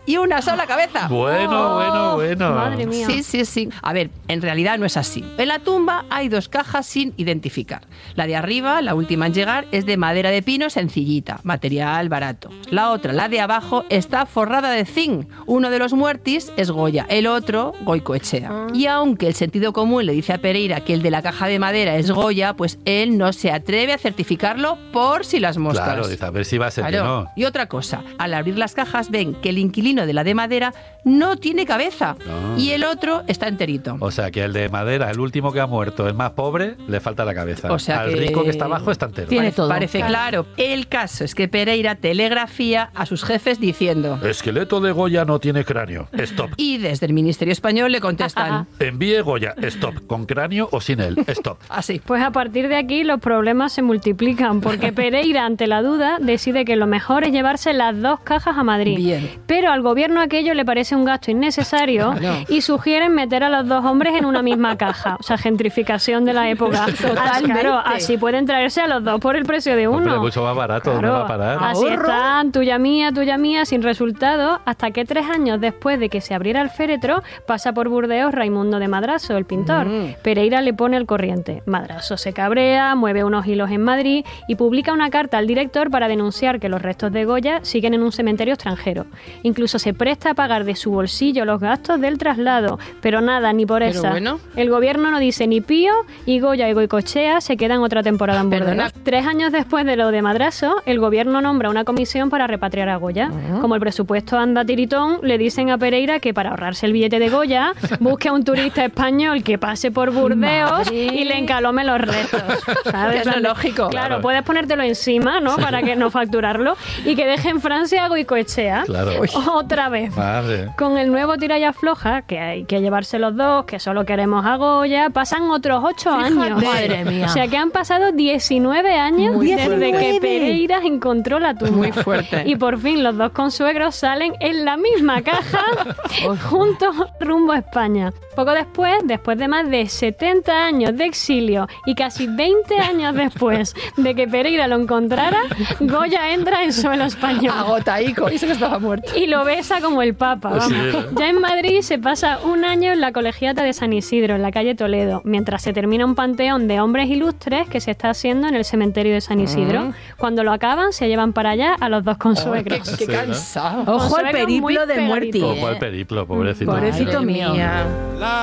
y una sola cabeza. Bueno. Madre mía. Sí. A ver, en realidad no es así. En la tumba hay 2 cajas sin identificar. La de arriba, la última en llegar, es de madera de pino sencillita, material barato. La otra, la de abajo, está forrada de zinc. Uno de los muertis es Goya, el otro Goicoechea. Y aunque el sentido común le dice a Pereira que el de la caja de madera es Goya, pues él no se atreve a certificarlo por si las moscas. Claro, dice, a ver si va a ser que no. Y otra cosa, al abrir las cajas ven que el inquilino de la de madera no tiene cabeza y el otro está enterito. O sea, que el de madera, el último que ha muerto, el más pobre, le falta la cabeza. O sea, al rico que está abajo está entero. Tiene todo. Parece claro. El caso es que Pereira telegrafía a sus jefes diciendo: esqueleto de Goya no tiene cráneo. Stop. Y desde el Ministerio Español le contestan: envíe Goya. Stop. ¿Con cráneo o sin él? Stop. Así. Pues a partir de aquí los problemas se multiplican, porque Pereira, ante la duda, decide que lo mejor es llevarse las 2 cajas a Madrid. Bien. Pero al gobierno aquello le parece un gasto innecesario y sugieren meter a los 2 hombres en una misma caja. O sea, gentrificación de la época. Claro, así pueden traerse a los 2 por el precio de uno. Hombre, mucho más barato, claro, no va a parar. Así están, tuya mía, sin resultado, hasta que 3 años después de que se abriera el féretro, pasa por Burdeos Raimundo de Madrazo, el pintor. Pereira le pone al corriente. Madrazo se cabrea, mueve unos hilos en Madrid y publica una carta al director para denunciar que los restos de Goya siguen en un cementerio extranjero. Incluso se presta a pagar de su bolsillo los gastos del traslado, pero nada, ni por esa. Bueno. El gobierno no dice ni pío y Goya y Goicoechea se quedan otra temporada en Burdeos. 3 años después de lo de Madrazo, el gobierno nombra una comisión para repatriar a Goya. Como el presupuesto anda tiritón, le dicen a Pereira que para ahorrarse el billete de Goya, busque a un turista español que pase por Burdeos y le encalome los restos. ¿Sabes? Que es lo lógico. Claro, puedes ponértelo encima, ¿no? Para que no facturarlo. Y que deje en Francia a Goicoechea. Claro. Otra vez. Madre. Con el nuevo tira y afloja, que hay que llevarse los 2, que solo queremos a Goya, pasan otros 8 años. Madre mía. O sea que han pasado 19 años desde que Pereira encontró la tumba. Muy fuerte. Y por fin los 2 consuegros salen en la misma caja juntos rumbo a España. Poco después de más de 70 años de exilio y casi 20 años después de que Pereira lo encontrara, Goya entra en suelo español. Agotaico, y eso que estaba muerto. Y lo besa como el Papa, vamos. Sí. Ya en Madrid se pasa un año en la Colegiata de San Isidro, en la calle Toledo, mientras se termina un panteón de hombres ilustres que se está haciendo en el cementerio de San Isidro. Cuando lo acaban, se llevan para allá a los 2 consuegros. Qué cansado. Ojo al Consuegros muy periplo de muerte. pegaditos. Ojo al periplo, pobrecito. Pobrecito Madre mío. mía.